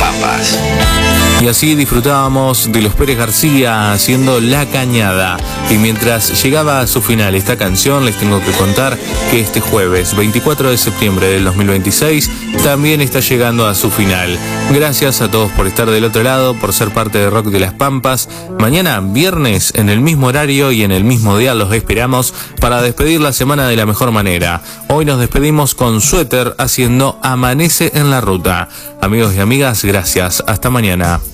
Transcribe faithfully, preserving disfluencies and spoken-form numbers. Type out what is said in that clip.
Pampas. Y así disfrutábamos de los Pérez García haciendo La Cañada. Y mientras llegaba a su final esta canción, les tengo que contar que este jueves veinticuatro de septiembre del dos mil veintiséis también está llegando a su final. Gracias a todos por estar del otro lado, por ser parte de Rock de las Pampas. Mañana, viernes, en el mismo horario y en el mismo día los esperamos para despedir la semana de la mejor manera. Hoy nos despedimos con Suéter haciendo Amanece en la Ruta. Amigos y amigas, gracias. Hasta mañana.